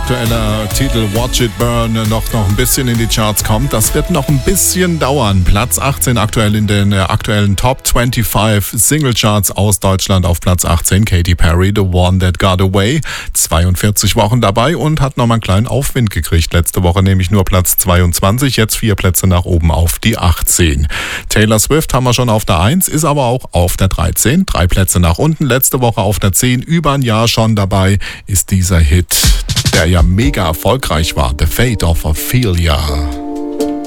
aktueller Titel Watch It Burn noch ein bisschen in die Charts kommt. Das wird noch ein bisschen dauern. Platz 18 aktuell in den aktuellen Top 25 Singlecharts aus Deutschland. Auf Platz 18 Katy Perry, The One That Got Away. 42 Wochen dabei und hat nochmal einen kleinen Aufwind gekriegt. Letzte Woche nämlich nur Platz 22, jetzt 4 Plätze nach oben auf die 18. Taylor Swift haben wir schon auf der 1, ist aber auch auf der 13. 3 Plätze nach unten. Letzte Woche auf der 10, über ein Jahr schon dabei, ist dieser Hit, der ja mega erfolgreich war. The Fate of Ophelia.